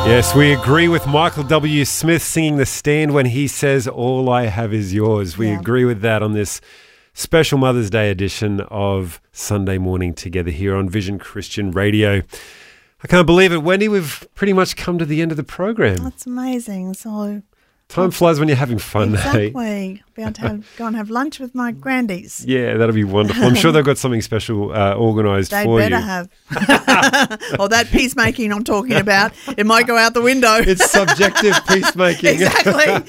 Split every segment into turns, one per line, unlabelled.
Yes, we agree with Michael W. Smith singing The Stand when he says, "All I have is yours." We agree with that on this special Mother's Day edition of Sunday Morning Together here on Vision Christian Radio. I can't believe it, Wendy. We've pretty much come to the end of the program.
That's amazing. So
time flies when you're having fun,
exactly. Be able to go and have lunch with my grandies.
Yeah, that'll be wonderful. I'm sure they've got something special organised for you.
They better have. Or that peacemaking I'm talking about, it might go out the window.
It's subjective peacemaking.
Exactly.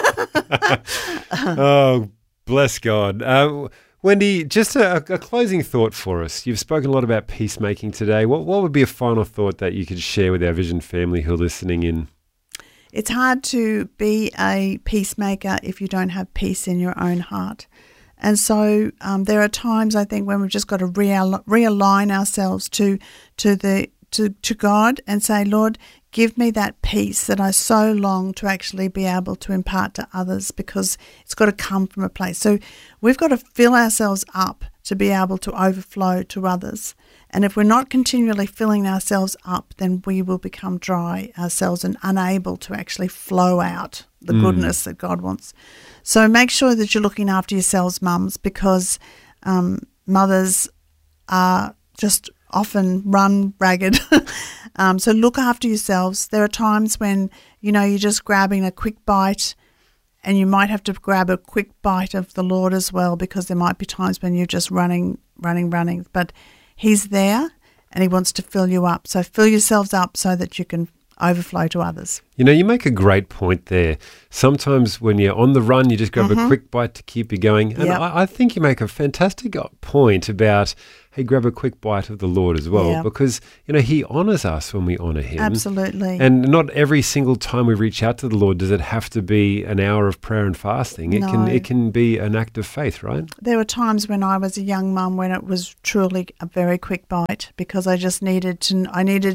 Oh, bless God. Wendy, just a closing thought for us. You've spoken a lot about peacemaking today. What would be a final thought that you could share with our Vision family who are listening in?
It's hard to be a peacemaker if you don't have peace in your own heart. And so there are times, I think, when we've just got to realign ourselves to God and say, Lord, give me that peace that I so long to actually be able to impart to others, because it's got to come from a place. So we've got to fill ourselves up to be able to overflow to others. And if we're not continually filling ourselves up, then we will become dry ourselves and unable to actually flow out the goodness that God wants. So make sure that you're looking after yourselves, mums, because mothers are just often run ragged. So look after yourselves. There are times when, you're just grabbing a quick bite, and you might have to grab a quick bite of the Lord as well, because there might be times when you're just running. But He's there and He wants to fill you up. So fill yourselves up so that you can overflow to others.
You make a great point there. Sometimes when you're on the run, you just grab a quick bite to keep you going. And I think you make a fantastic point about, hey, grab a quick bite of the Lord as well, because, He honours us when we honour Him.
Absolutely.
And not every single time we reach out to the Lord does it have to be an hour of prayer and fasting. It can be an act of faith, right?
There were times when I was a young mum when it was truly a very quick bite, because I just needed to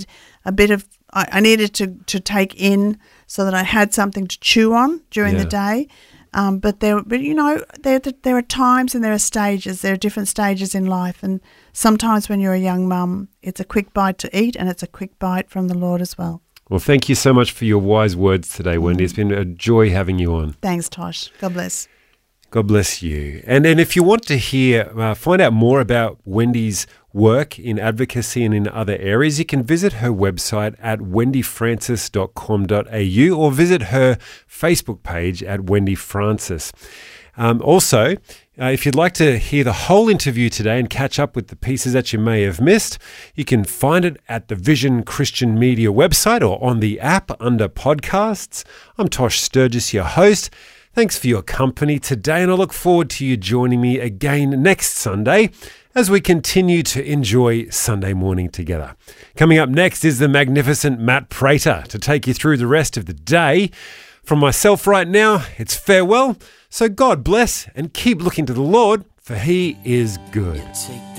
take in so that I had something to chew on during the day. But there are times and there are stages. There are different stages in life, and sometimes when you're a young mum, it's a quick bite to eat, and it's a quick bite from the Lord as well.
Well, thank you so much for your wise words today, Wendy. It's been a joy having you on.
Thanks, Tosh. God bless.
God bless you. And if you want to find out more about Wendy's work in advocacy and in other areas, you can visit her website at wendyfrancis.com.au or visit her Facebook page at Wendy Francis. Also, if you'd like to hear the whole interview today and catch up with the pieces that you may have missed, you can find it at the Vision Christian Media website or on the app under podcasts. I'm Tosh Sturgis, your host. Thanks for your company today, and I look forward to you joining me again next Sunday as we continue to enjoy Sunday morning together. Coming up next is the magnificent Matt Prater to take you through the rest of the day. From myself right now, it's farewell. So God bless and keep looking to the Lord, for He is good.